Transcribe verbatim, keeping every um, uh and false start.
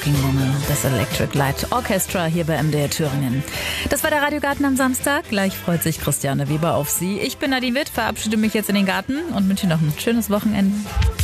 Working Woman, das Electric Light Orchestra hier bei M D R Thüringen. Das war der Radiogarten am Samstag. Gleich freut sich Christiane Weber auf Sie. Ich bin Nadine Witt, verabschiede mich jetzt in den Garten und wünsche Ihnen noch ein schönes Wochenende.